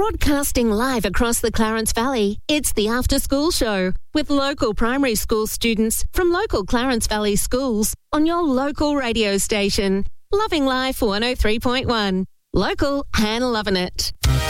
Broadcasting live across the Clarence Valley, it's the After School Show with local primary school students from local Clarence Valley schools on your local radio station. Loving Life 103.1. Local and loving it.